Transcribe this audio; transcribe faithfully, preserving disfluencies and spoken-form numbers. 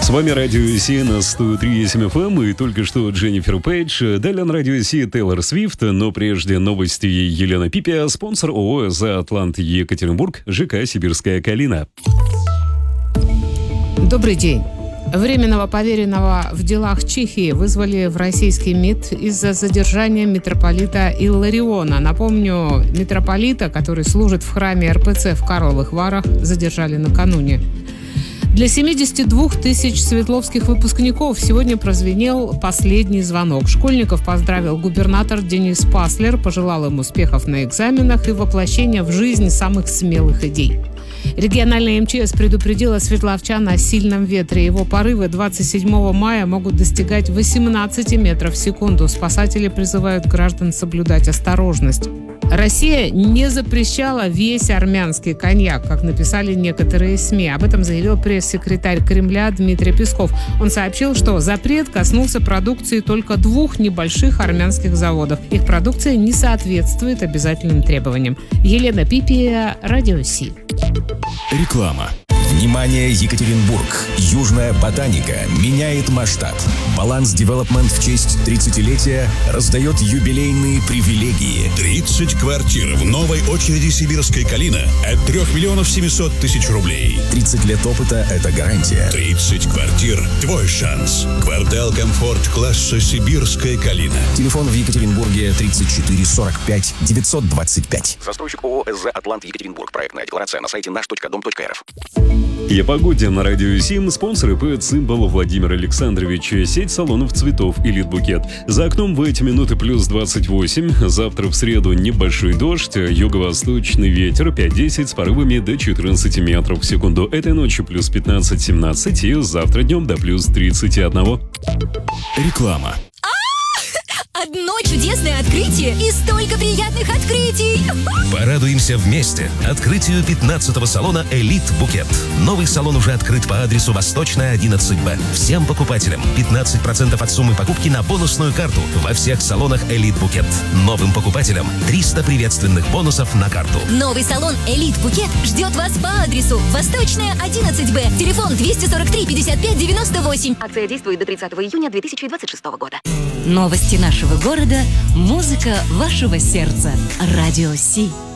С вами Радио Си на сто три и семь эф эм и только что Дженнифер Пейдж. Далее на Радио Си Тейлор Свифт, но прежде новости Елена Пипия, спонсор ООО «За Атлант Екатеринбург», ЖК «Сибирская калина». Добрый день. Временного поверенного в делах Чехии вызвали в российский МИД из-за задержания митрополита Иллариона. Напомню, митрополита, который служит в храме эр пэ цэ в Карловых Варах, задержали накануне. Для семидесяти двух тысяч свердловских выпускников сегодня прозвенел последний звонок. Школьников поздравил губернатор Денис Паслер, пожелал им успехов на экзаменах и воплощения в жизнь самых смелых идей. Региональная эм че эс предупредила свердловчан о сильном ветре. Его порывы двадцать седьмого мая могут достигать восемнадцати метров в секунду. Спасатели призывают граждан соблюдать осторожность. Россия не запрещала весь армянский коньяк, как написали некоторые СМИ. Об этом заявил пресс-секретарь Кремля Дмитрий Песков. Он сообщил, что запрет коснулся продукции только двух небольших армянских заводов. Их продукция не соответствует обязательным требованиям. Елена Пипия, Радио Си. Реклама. Внимание, Екатеринбург! Южная ботаника меняет масштаб. Баланс Девелопмент в честь тридцатилетия раздает юбилейные привилегии. тридцать квартир в новой очереди «Сибирской калина» от трех миллионов семисот тысяч рублей. тридцать лет опыта – это гарантия. тридцать квартир – твой шанс. Квартал комфорт класса «Сибирская калина». Телефон в Екатеринбурге тридцать четыре сорок пять девятьсот двадцать пять. Застройщик ООО «СЗ Атлант Екатеринбург». Проектная декларация на сайте наш точка дом точка эр эф. И о погоде на Радио Сим. Спонсор ИП «Цимбал» Владимир Александрович. Сеть салонов цветов «Элит Букет». За окном в эти минуты плюс двадцать восемь. Завтра в среду небольшой дождь. Юго-восточный ветер пять-десять с порывами до четырнадцати метров в секунду. Этой ночью плюс пятнадцать-семнадцать. И завтра днем до плюс тридцати одного. Реклама. Одно чудесное открытие и столько приятных открытий! Порадуемся вместе открытию пятнадцатого салона «Элит Букет». Новый салон уже открыт по адресу Восточная, одиннадцать Б. Всем покупателям пятнадцать процентов от суммы покупки на бонусную карту во всех салонах «Элит Букет». Новым покупателям триста приветственных бонусов на карту. Новый салон «Элит Букет» ждет вас по адресу Восточная, одиннадцать Б. Телефон двести сорок три пятьдесят пять девяносто восемь. Акция действует до тридцатого июня две тысячи двадцать шестого года. Новости нашего города, музыка вашего сердца. Радио Си.